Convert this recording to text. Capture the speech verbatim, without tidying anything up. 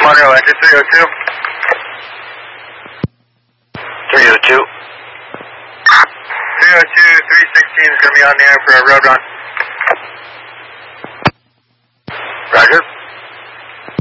Monroe, enter three oh two. three oh two. three oh two, three sixteen is going to be on the air for a road run.